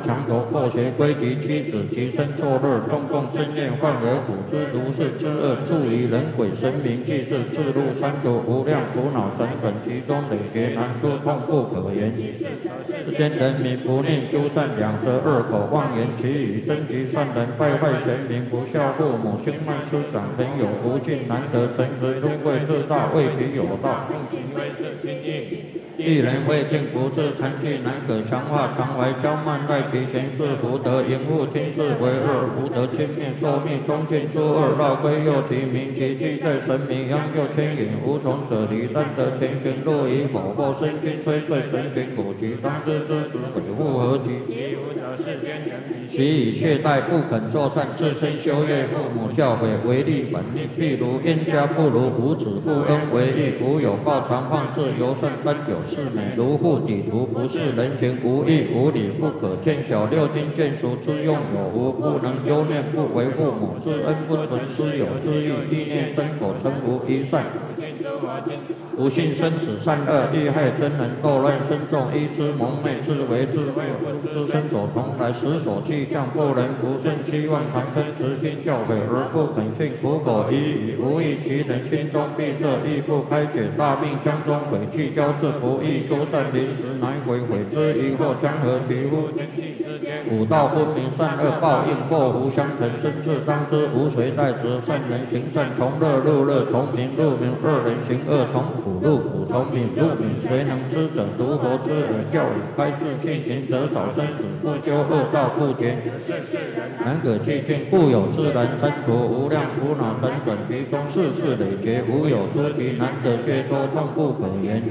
墙头破邪归极妻子其身作乐，中共正念幻而古之如是之恶，助于人鬼神明祭祀，自入三途无量苦恼辗转其中累劫难出，痛不可言。世间人民不念修善，两舌恶口妄言其语，真极善人败坏神明，不孝父母，轻慢师长朋友，不敬难得诚实，尊贵自大，为己有道，行为是轻易。一人未尽不自残气，难可强化，常怀骄慢，待其前世福德，淫恶听事为恶，福德轻灭，寿命终尽诸恶，绕归右其名，其迹在神明，央就牵引，无从舍离，但得前行路以否或身心摧罪，神行古籍，当知之子鬼复何及？其无者世间人民，其以懈怠不肯作善，自身修业，父母教诲为利本命，譬如冤家不如无子，不恩为义，无有报常放置，尤甚奔酒是美，如护底图，不是人情，无义无理，不可见小，六经见除之用有无，不能忧念，不为父母，知恩不存，师友之意，意念身口称无一善。不信生死善恶，欲害真人，斗乱身众，依之蒙昧，自为智慧，不知身所从来，实所气象，不能不顺，希望长生，慈心教诲而不肯信，苦口一语，无益其人，心中闭塞，亦不开解，大病将中毁气交至，不易修善，临时难悔，悔之疑惑，将何其乎？五道分明，善恶报应，祸福相承，生至当知，无谁代之。善人行善，从乐入乐，从明入明；恶人行恶，从苦入苦，从敏入敏。谁能知者？独佛之耳教语，开示信行者少，生死不修，恶道不绝。难可寂静，故有自然三途，无量苦恼辗转其中，世事累劫，无有出奇，难得解脱，痛不可言。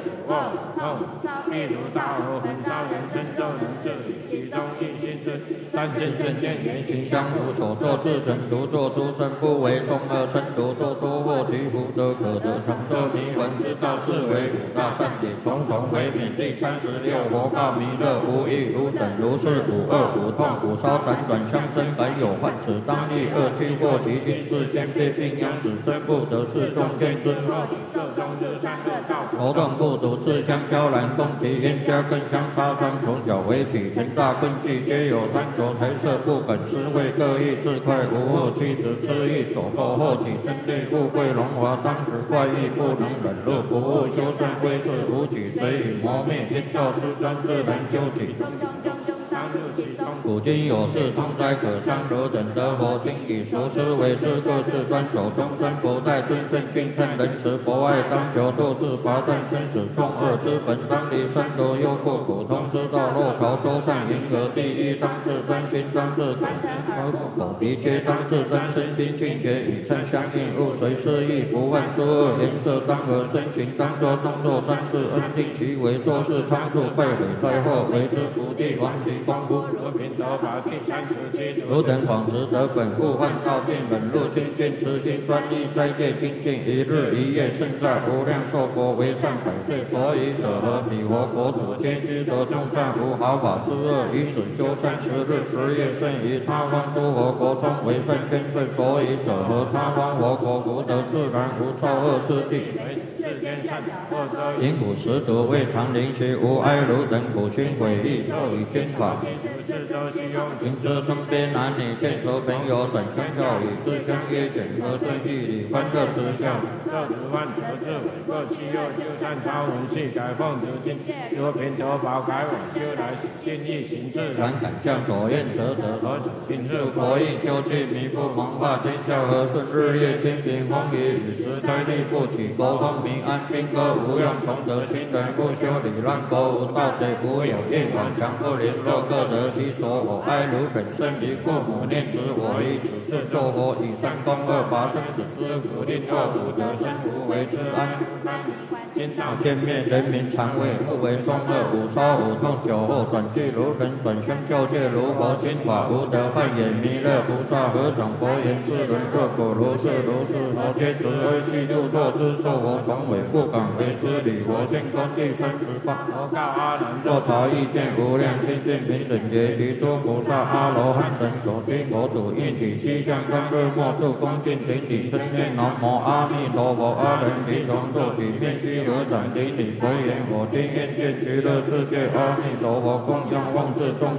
譬如大火焚烧人身，就能治理其中一心事，但现圣见言行相符，所作自成，除作诸身，不为众恶身毒，多多获其福德，可得长寿弥魂之道，是为五大善业，重重为免。第36佛告弥勒，无欲无等如是，五恶五痛五烧辗转相生，本有患此，当立恶趣过其经，是先辈病殃死，真不得是众见之。色中日善恶道，头痛不独自相交然，共其冤家更相杀伤，从小为起，成大困境，皆有贪求财色，不肯施惠，各异自快，无恶妻子痴意所迫，后起真力富贵荣华，当时怪异不能忍辱，不务修善归世，无举随以磨灭，天道施专自然究竟。古今有事，通哉可伤，汝等得佛经以熟思为师，各自端守终身不怠，尊圣敬圣仁慈博爱，当求度自拔断生死众恶之本，当离三毒忧怖苦痛之道，若朝周善迎合第一，当自真心，当自口鼻皆当自真，身心境界与称相应，勿随失意，不犯诸恶，颜色当合身形，当作动作瞻视，恩定其为，做事仓促，败毁灾祸，为之不地亡其功夫。如平得法第37，汝等广持得本，故患道并忍辱精进，慈心专一，斋戒精进，一日一夜胜在无量寿佛为善百岁，所以者何？彼佛国土皆居得众善，无毫发之恶，以此修善10日10夜，胜于他方诸佛国中为善千岁，所以者何？他方佛国福德自然，无造恶之地。因苦食毒，未尝临其无哀，汝等苦心毁义，受以天法。行之中边男女，见熟朋友，转相教语，自相约简，和顺义理，欢乐之笑。这如万则自伟，各其右就善超文系，改奉如经，如平得法，改往修来，心意行自然，敢将所愿则得，何止尽至国义，究竟弥不蒙化，天下和顺，日夜清平，风雨与时，灾力不起，国风平安，兵戈无用，从得新人不修理，让国无盗贼，不有业往，强不联络，各得其所。我哀汝等生离父母，念之我以此事作佛，以善攻恶，拔生死之苦，令恶苦得生无为之安。今道见灭，人民常畏，不为众恶，五烧五痛，酒后转记如人，转相救戒如佛，心法无得幻也。弥勒菩萨合掌佛言：世人若果如是如是，佛皆慈悲悉度作之，受佛传委，不敢为之礼。佛现观第38，佛告阿难：若朝意见无量清净平等觉，其诸菩萨阿罗汉等所居国土，应起七相观日莫处恭敬顶礼，称念南无阿弥陀佛。阿人即从坐起，面须合掌顶礼，佛言：我今愿见极乐世界阿弥陀佛，供养万世众